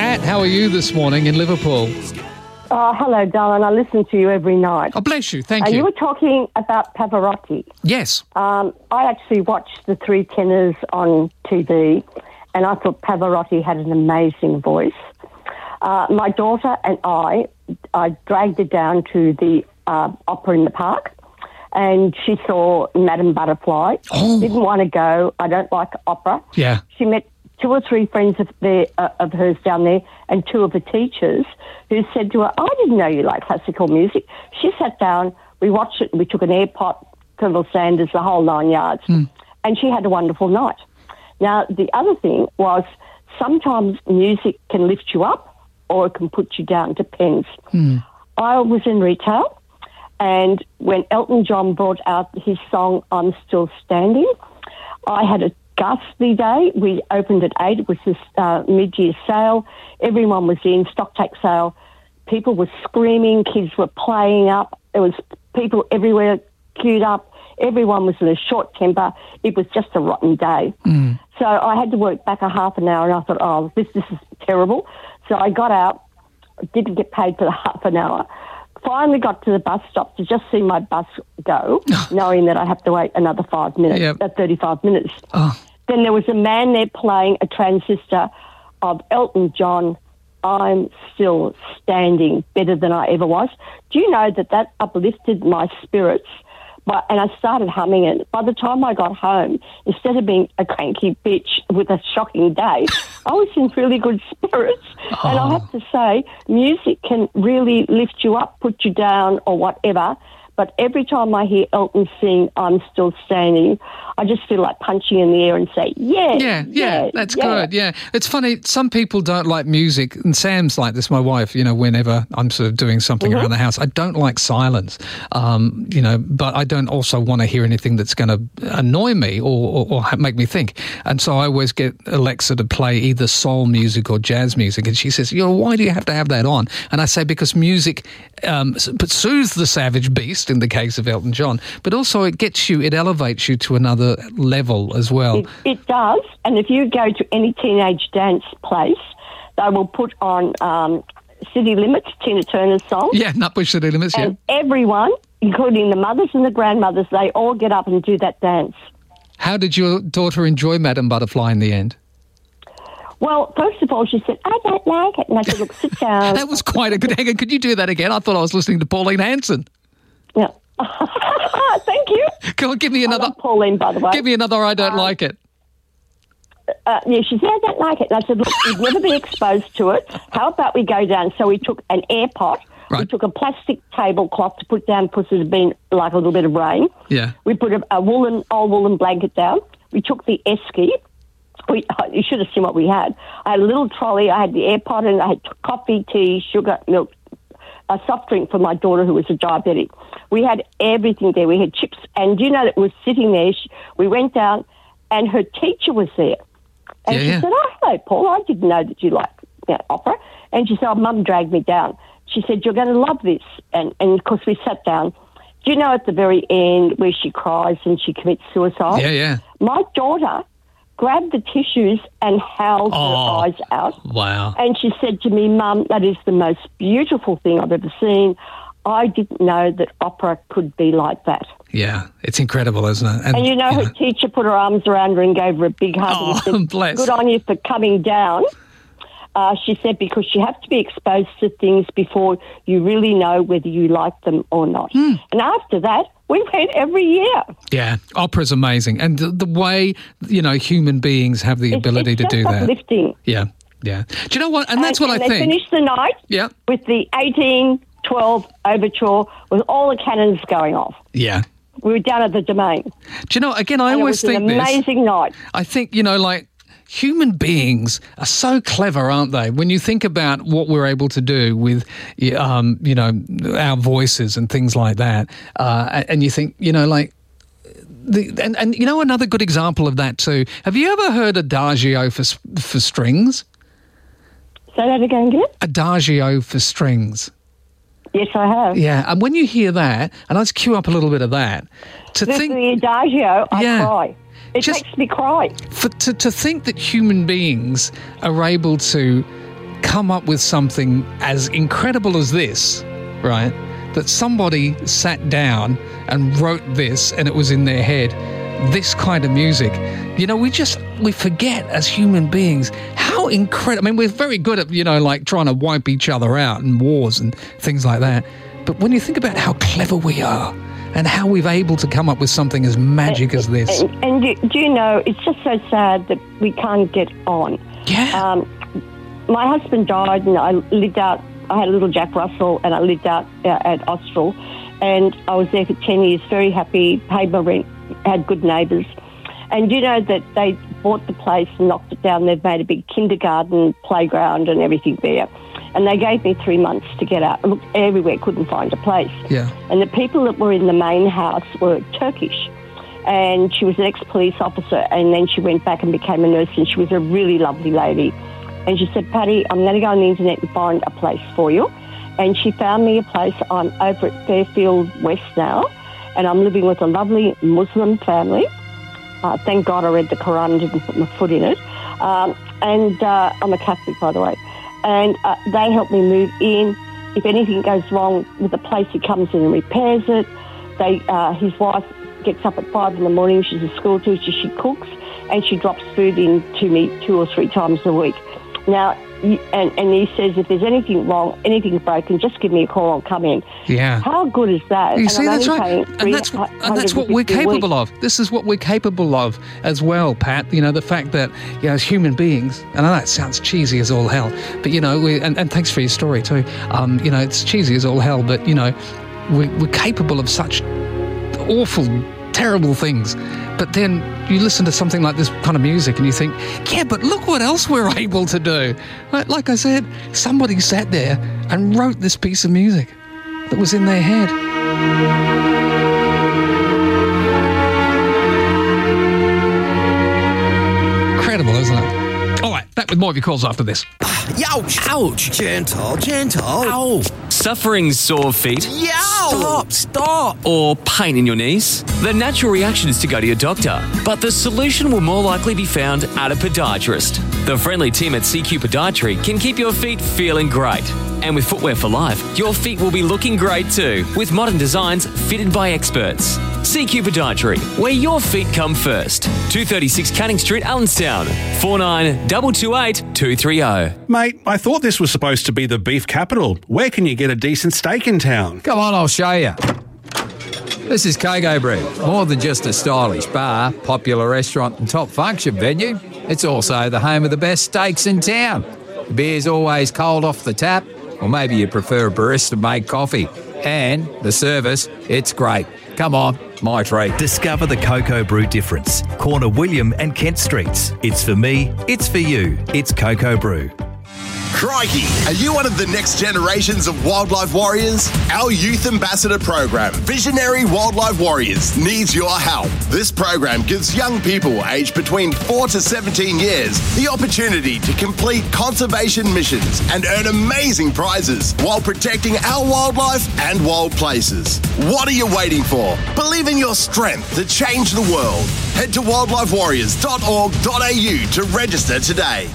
Pat, how are you this morning in Liverpool? Oh, hello, darling. I listen to you every night. Oh, bless you. Thank you. You were talking about Pavarotti. Yes. I actually watched the Three Tenors on TV, and I thought Pavarotti had an amazing voice. My daughter and I dragged her down to the opera in the park, and she saw Madame Butterfly. Oh. Didn't want to go. I don't like opera. Yeah. She met 2 or 3 friends of hers down there, and 2 of the teachers who said to her, I didn't know you like classical music. She sat down, we watched it, we took an AirPod, Colonel Sanders, the whole 9 yards, and she had a wonderful night. Now, the other thing was sometimes music can lift you up or it can put you down, depends. I was in retail, and when Elton John brought out his song, I'm Still Standing, I had a ghastly day. We opened at 8. It was this mid-year sale. Everyone was in, stock take sale. People were screaming. Kids were playing up. There was people everywhere queued up. Everyone was in a short temper. It was just a rotten day. So I had to work back a half an hour, and I thought, oh, this is terrible. So I got out, didn't get paid for the half an hour. Finally got to the bus stop to just see my bus go, knowing that I have to wait another 5 minutes, 35 minutes. Oh. Then there was a man there playing a transistor of Elton John, I'm Still Standing, better than I ever was. Do you know that uplifted my spirits? And I started humming it. By the time I got home, instead of being a cranky bitch with a shocking day, I was in really good spirits. Oh. And I have to say, music can really lift you up, put you down or whatever. But every time I hear Elton sing I'm Still Standing, I just feel like punching in the air and say, yeah, that's good, yeah. It's funny, some people don't like music, and Sam's like this, my wife, whenever I'm sort of doing something around the house, I don't like silence, but I don't also want to hear anything that's going to annoy me or make me think. And so I always get Alexa to play either soul music or jazz music, and she says, why do you have to have that on? And I say, because music soothes the savage beast, in the case of Elton John, but also it elevates you to another level as well. It does, and if you go to any teenage dance place, they will put on City Limits, Tina Turner's song. Yeah, Nutbush City Limits, and everyone, including the mothers and the grandmothers, they all get up and do that dance. How did your daughter enjoy Madame Butterfly in the end? Well, first of all, she said, I don't like it. And I said, look, sit down. That was quite a good... Hang on, could you do that again? I thought I was listening to Pauline Hanson. Yeah. Thank you. Come on, give me another... I love Pauline, by the way. Give me another I don't like it. She said, I don't like it. And I said, look, you've never been exposed to it. How about we go down? So we took an air pot. Right. We took a plastic tablecloth to put down because it had been like a little bit of rain. Yeah. We put a old woolen blanket down. We took the esky. You should have seen what we had. I had a little trolley. I had the air pot, and I had coffee, tea, sugar, milk, a soft drink for my daughter who was a diabetic. We had everything there. We had chips. And do you know that was sitting there? We went down, and her teacher was there. And she said, oh, hello, Paul. I didn't know that you liked opera. And she said, oh, Mum dragged me down. She said, you're going to love this. And of course, we sat down. Do you know at the very end where she cries and she commits suicide? Yeah. My daughter grabbed the tissues and howled her eyes out. Wow. And she said to me, Mum, that is the most beautiful thing I've ever seen. I didn't know that opera could be like that. Yeah, it's incredible, isn't it? And her teacher put her arms around her and gave her a big hug and said, bless. Good on you for coming down. She said, because you have to be exposed to things before you really know whether you like them or not. And after that, we went every year. Yeah, opera's amazing. And the way, human beings have the ability to do that. It's uplifting. Yeah. Do you know what? And that's what I think. They finished the night with the 1812 overture with all the cannons going off. Yeah. We were down at the Domain. Do you know, again, I always think this. It was an amazing night. I think, human beings are so clever, aren't they? When you think about what we're able to do with, our voices and things like that, and you think, another good example of that too. Have you ever heard Adagio for strings? Say that again. Adagio for strings. Yes, I have. Yeah, and when you hear that, and let's cue up a little bit of that. The Adagio, I cry. It makes me cry. To think that human beings are able to come up with something as incredible as this, right? That somebody sat down and wrote this and it was in their head, this kind of music. You know, we forget as human beings how incredible. I mean, we're very good at, you know, like trying to wipe each other out in wars and things like that. But when you think about how clever we are and how we've able to come up with something as magic as this. And do you know, it's just so sad that we can't get on. Yeah. My husband died and I had a little Jack Russell and I lived out at Austral, and I was there for 10 years, very happy, paid my rent, had good neighbours. And you know that they bought the place and knocked it down. They've made a big kindergarten, playground and everything there. And they gave me 3 months to get out. I looked everywhere, couldn't find a place. Yeah. And the people that were in the main house were Turkish. And she was an ex-police officer, and then she went back and became a nurse, and she was a really lovely lady. And she said, Patty, I'm going to go on the internet and find a place for you. And she found me a place. I'm over at Fairfield West now, and I'm living with a lovely Muslim family. Thank God I read the Quran and didn't put my foot in it. And I'm a Catholic, by the way. And they help me move in. If anything goes wrong with the place, he comes in and repairs it. His wife gets up at 5 a.m. She's a school teacher. She cooks, and she drops food in to me 2 or 3 times a week. Now, and he says, if there's anything wrong, anything broken, just give me a call, I'll come in. Yeah. How good is that? You see, that's right. And that's what we're capable of. This is what we're capable of as well, Pat. You know, the fact that, you know, as human beings, and I know it sounds cheesy as all hell, but, you know, and thanks for your story too. You know, it's cheesy as all hell, but, you know, we're capable of such awful, terrible things. But then you listen to something like this kind of music and you think, yeah, but look what else we're able to do. Like I said, somebody sat there and wrote this piece of music that was in their head. Incredible, isn't it? All right, back with more of your calls after this. Ouch! Ouch! Gentle, gentle. Ow! Suffering sore feet? Yow! Stop! Or pain in your knees? The natural reaction is to go to your doctor, but the solution will more likely be found at a podiatrist. The friendly team at CQ Podiatry can keep your feet feeling great. And with Footwear for Life, your feet will be looking great too, with modern designs fitted by experts. CQ Podiatry, where your feet come first. 236 Canning Street, Allenstown. 49228230. Mate, I thought this was supposed to be the beef capital. Where can you get a decent steak in town? Come on, I'll show you. This is Coco Brew. More than just a stylish bar, popular restaurant and top function venue, it's also the home of the best steaks in town. The beer's always cold off the tap, or maybe you prefer a barista-made coffee. And the service, it's great. Come on, my treat. Discover the Coco Brew difference. Corner William and Kent Streets. It's for me, it's for you. It's Coco Brew. Crikey! Are you one of the next generations of wildlife warriors? Our Youth Ambassador program, Visionary Wildlife Warriors, needs your help. This program gives young people aged between 4 to 17 years the opportunity to complete conservation missions and earn amazing prizes while protecting our wildlife and wild places. What are you waiting for? Believe in your strength to change the world. Head to wildlifewarriors.org.au to register today.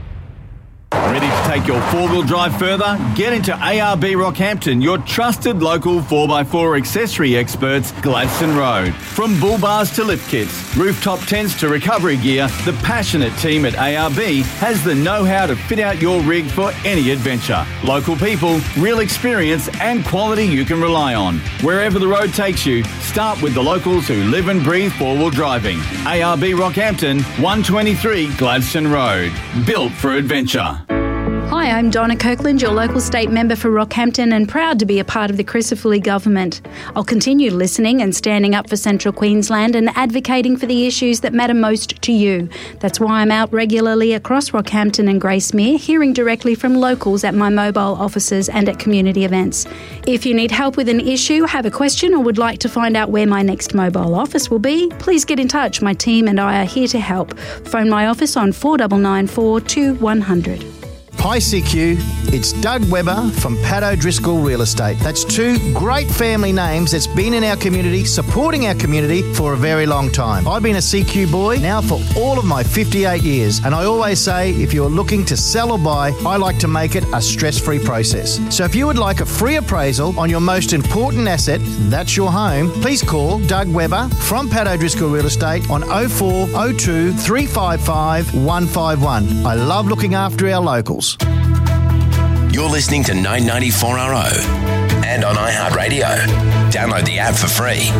Ready to take your four-wheel drive further? Get into ARB Rockhampton, your trusted local 4x4 accessory experts, Gladstone Road. From bull bars to lift kits, rooftop tents to recovery gear, the passionate team at ARB has the know-how to fit out your rig for any adventure. Local people, real experience and quality you can rely on. Wherever the road takes you, start with the locals who live and breathe four-wheel driving. ARB Rockhampton, 123 Gladstone Road. Built for adventure. Hi, I'm Donna Kirkland, your local state member for Rockhampton, and proud to be a part of the Crisafulli government. I'll continue listening and standing up for Central Queensland and advocating for the issues that matter most to you. That's why I'm out regularly across Rockhampton and Gracemere, hearing directly from locals at my mobile offices and at community events. If you need help with an issue, have a question, or would like to find out where my next mobile office will be, please get in touch. My team and I are here to help. Phone my office on 4994 2100. Hi CQ, It's Doug Webber from Pat O'Driscoll Real Estate. That's two great family names that's been in our community, supporting our community for a very long time. I've been a CQ boy now for all of my 58 years, and I always say if you're looking to sell or buy, I like to make it a stress-free process. So if you would like a free appraisal on your most important asset, that's your home, please call Doug Webber from Pat O'Driscoll Real Estate on 0402 355 151. I love looking after our locals. You're listening to 994RO and on iHeartRadio. Download the app for free.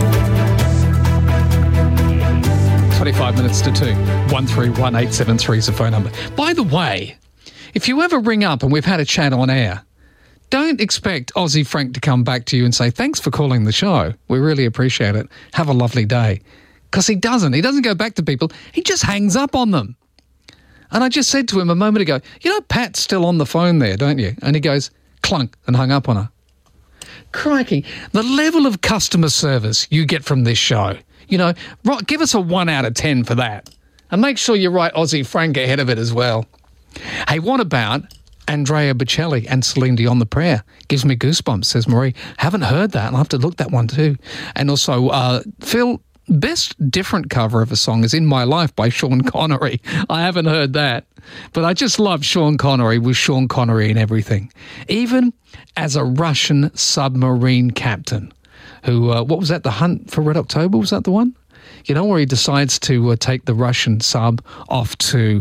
25 minutes to 2. 131873 is the phone number. By the way, if you ever ring up and we've had a chat on air, don't expect Aussie Frank to come back to you and say, thanks for calling the show. We really appreciate it. Have a lovely day. Because he doesn't. He doesn't go back to people. He just hangs up on them. And I just said to him a moment ago, you know, Pat's still on the phone there, don't you? And he goes, clunk, and hung up on her. Crikey, the level of customer service you get from this show, you know, give us a 1 out of 10 for that. And make sure you write Aussie Frank ahead of it as well. Hey, what about Andrea Bocelli and Celine Dion, The Prayer? Gives me goosebumps, says Marie. Haven't heard that. I'll have to look that one too. And also, Phil, best different cover of a song is In My Life by Sean Connery. I haven't heard that. But I just love Sean Connery with Sean Connery and everything. Even as a Russian submarine captain who, what was that, The Hunt for Red October? Was that the one? You know, where he decides to take the Russian sub off to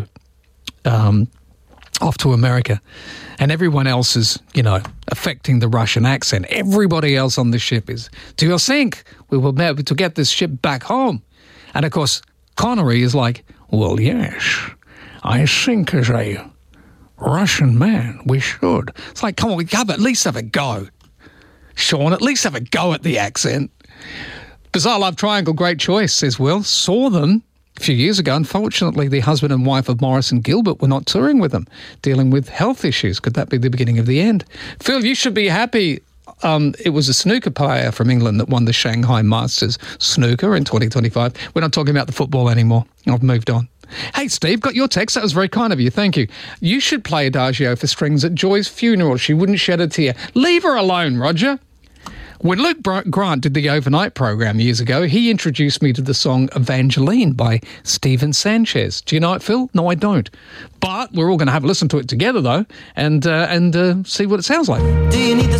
America. And everyone else is, you know, affecting the Russian accent. Everybody else on the ship is, do you think we will be able to get this ship back home? And, of course, Connery is like, well, yes, I think as a Russian man, we should. It's like, come on, we have at least have a go. Sean, at least have a go at the accent. Bizarre Love Triangle, great choice, says Will. Saw them a few years ago. Unfortunately, the husband and wife of Morris and Gilbert were not touring with them, dealing with health issues. Could that be the beginning of the end? Phil, you should be happy. It was a snooker player from England that won the Shanghai Masters snooker in 2025. We're not talking about the football anymore. I've moved on. Hey, Steve, got your text. That was very kind of you. Thank you. You should play Adagio for strings at Joy's funeral. She wouldn't shed a tear. Leave her alone, Roger. When Luke Grant did the overnight program years ago, he introduced me to the song Evangeline by Stephen Sanchez. Do you know it, Phil? No, I don't. But we're all going to have a listen to it together, though, and see what it sounds like. Do you need the